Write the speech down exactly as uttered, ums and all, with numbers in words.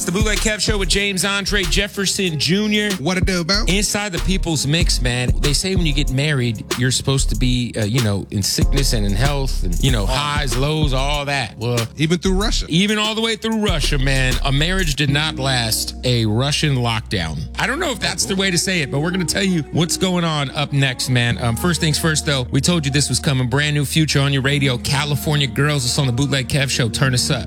It's the Bootleg Kev Show with James Andre Jefferson Junior What it do, about? Inside the People's Mix, man. They say when you get married, you're supposed to be, uh, you know, in sickness and in health and, you know, highs, lows, all that. Well, Even through Russia. even all the way through Russia, man, a marriage did not last a Russian lockdown. I don't know if that's the way to say it, but we're going to tell you what's going on up next, man. Um, first things first, though, we told you this was coming. Brand new Future on your radio. California Girls. It's on the Bootleg Kev Show. Turn us up.